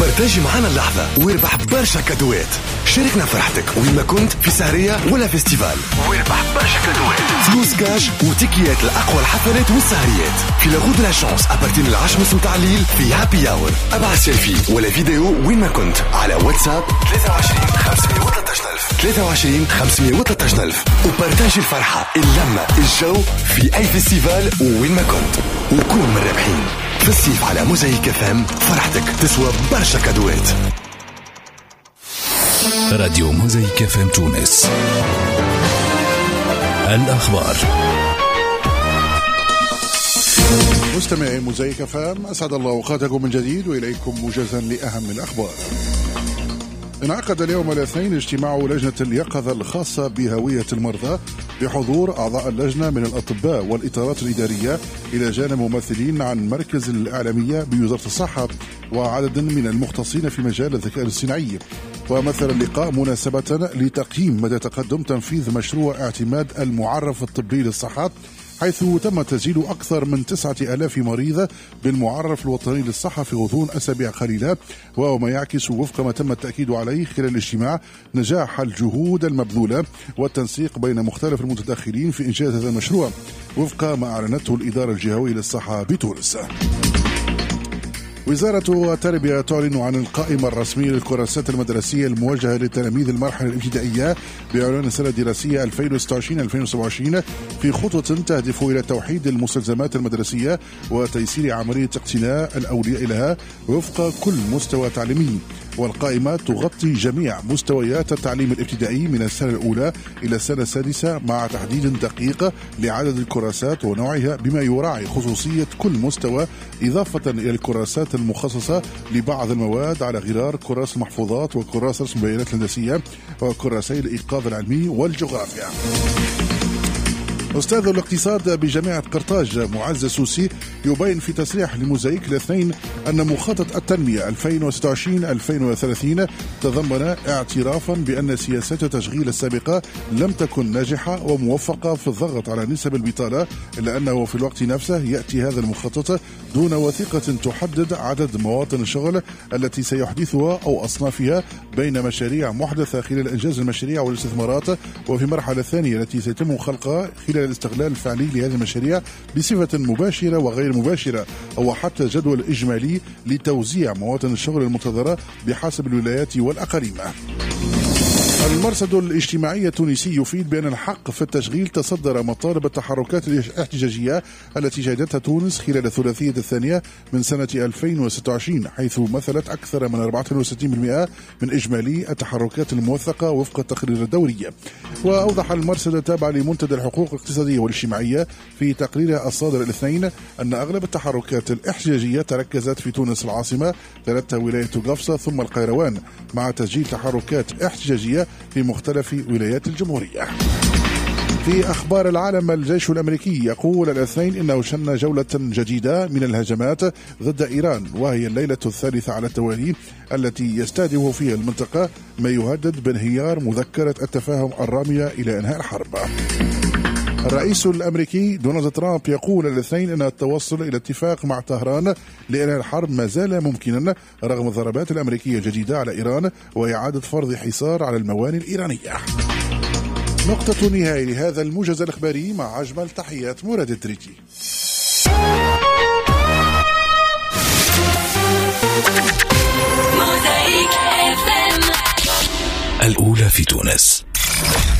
بارتاجي معنا اللحظة واربح برشا كادوات. شاركنا فرحتك وين ما كنت، في سهرية ولا فيستيفال، واربح برشا كادوات، فلوس كاش وتيكيات لأقوى الحفلات والسهريات في لاغود لا شانس أبارتين 10 متاع الليل في هابي أور. ابعث سيلفي ولا فيديو وين ما كنت على واتساب 23 513 23 513 وبارتاجي الفرحة، اللمة، الجو في أي فيستيفال وين ما كنت، وكون من الرابحين. في الصيف على موزايك FM فرحتك تسوى برشا كادوات. راديو موزايك FM تونس. الأخبار. مستمعي موزايك FM، أسعد الله أوقاتكم من جديد وإليكم موجزا لأهم الأخبار. انعقد اليوم الاثنين اجتماع لجنة اليقظة الخاصة بهوية المرضى بحضور أعضاء اللجنة من الأطباء والإطارات الإدارية إلى جانب ممثلين عن مركز الإعلامية بوزارة الصحة وعدد من المختصين في مجال الذكاء الاصطناعي. ومثل اللقاء مناسبة لتقييم مدى تقدم تنفيذ مشروع اعتماد المعرف الطبي للصحة، حيث تم تسجيل أكثر من 9000 مريض بالمعرف الوطني للصحة في غضون أسابيع قليلة، وهو ما يعكس وفق ما تم التأكيد عليه خلال الاجتماع نجاح الجهود المبذولة والتنسيق بين مختلف المتدخلين في إنجاز هذا المشروع وفق ما أعلنته الإدارة الجهوية للصحة بتونس. وزارة التربية تعلن عن القائمة الرسمية للكراسات المدرسية الموجهة لتلاميذ المرحلة الابتدائية بعنوان السنة الدراسية 2026-2027 في خطوة تهدف إلى توحيد المستلزمات المدرسية وتيسير عملية اقتناء الأولياء لها وفق كل مستوى تعليمي. والقائمة تغطي جميع مستويات التعليم الابتدائي من السنة الأولى إلى السنة السادسة مع تحديد دقيق لعدد الكراسات ونوعها بما يراعي خصوصية كل مستوى، إضافة إلى الكراسات المخصصة لبعض المواد على غرار كراس المحفوظات وكراس رسم البيانات الهندسية وكراسي الإيقاظ العلمي والجغرافيا. أستاذ الاقتصاد بجامعة قرطاج معز السوسي يبين في تصريح لموزايك الاثنين أن مخطط التنمية 2026-2030 تضمن اعترافا بأن سياسات التشغيل السابقة لم تكن ناجحة وموفقة في الضغط على نسب البطالة، إلا أنه في الوقت نفسه يأتي هذا المخطط دون وثيقة تحدد عدد مواطن الشغل التي سيحدثها أو أصنافها بين مشاريع محدثة خلال إنجاز المشاريع والاستثمارات، وفي المرحلة الثانية التي سيتم خلقها خلال الاستغلال الفعلي لهذه المشاريع بصفة مباشرة وغير مباشرة، أو حتى جدول إجمالي لتوزيع مواطن الشغل المنتظرة بحسب الولايات والأقاليم. المرصد الاجتماعي التونسي يفيد بأن الحق في التشغيل تصدر مطالب التحركات الاحتجاجية التي شهدتها تونس خلال الثلاثية الثانية من سنة 2026، حيث مثلت أكثر من 64% من إجمالي التحركات الموثقة وفق التقرير الدوري. وأوضح المرصد التابع لمنتدى الحقوق الاقتصادية والاجتماعية في تقريره الصادر الاثنين أن أغلب التحركات الاحتجاجية تركزت في تونس العاصمة، تلتها ولاية قفصة ثم القيروان، مع تسجيل تحركات احتجاجية في مختلف ولايات الجمهورية. في أخبار العالم، الجيش الأمريكي يقول الاثنين إنه شن جولة جديدة من الهجمات ضد إيران، وهي الليلة الثالثة على التوالي التي يستهدف فيها المنطقة ما يهدد بانهيار مذكرة التفاهم الرامية إلى إنهاء الحرب. الرئيس الأمريكي دونالد ترامب يقول الاثنين أن التوصل إلى اتفاق مع طهران لإنهاء الحرب ما زال ممكنا رغم الضربات الأمريكية الجديدة على إيران وإعادة فرض حصار على الموانئ الإيرانية. نقطة نهاية لهذا الموجز الإخباري مع أجمل تحيات مراد الدريتي. الأولى في تونس.